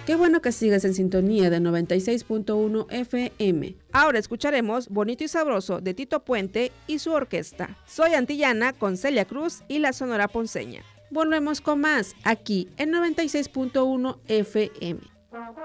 Qué bueno que sigues en sintonía de 96.1 FM. Ahora escucharemos Bonito y Sabroso de Tito Puente y su orquesta. Soy Antillana con Celia Cruz y la Sonora Ponceña. Volvemos con más aquí en 96.1 FM.